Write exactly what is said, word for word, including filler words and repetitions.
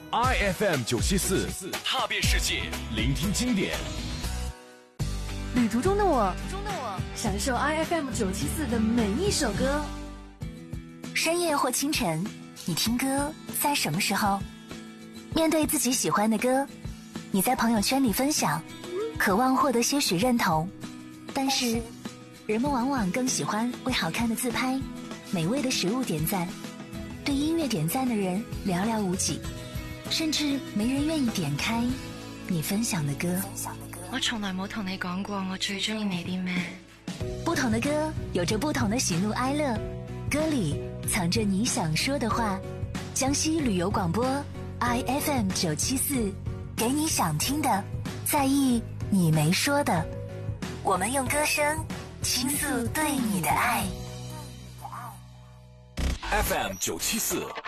I F M 九七四，踏遍世界，聆听经典。 旅途中的我，中的我，享受 I F M 九七四的每一首歌。 深夜或清晨，你听歌在什么时候？面对自己喜欢的歌，你在朋友圈里分享，渴望获得些许认同，但是人们往往更喜欢为好看的自拍、美味的食物点赞，对音乐点赞的人寥寥无几，甚至没人愿意點開你分享的歌。 我從來冇同你講過我最中意你啲咩。 不同的歌有着不同的喜怒哀樂，歌裡藏着你想說的話。江西旅遊廣播 I F M 九七四，給你想聽的，在意你沒說的。我們用歌聲傾訴對你的愛。 F M 九七四